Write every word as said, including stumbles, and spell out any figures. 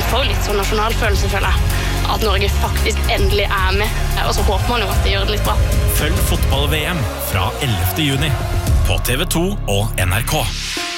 får litt sånn nasjonalfølelse, føler jeg. At Norge faktisk endelig er med, og så håper man jo at de gjør det litt bra. Følg fotball-V M fra ellevte juni på T V to og N R K.